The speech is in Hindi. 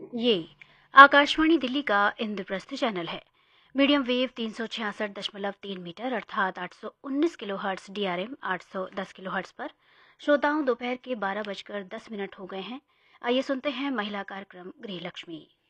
ये आकाशवाणी दिल्ली का इंद्रप्रस्थ चैनल है। मीडियम वेव 366.3 मीटर अर्थात 819 किलोहर्ट्ज DRM 810 किलोहर्ट्ज पर श्रोताओं दोपहर के 12 बजकर 10 मिनट हो गए हैं। आइए सुनते हैं महिला कार्यक्रम गृहलक्ष्मी।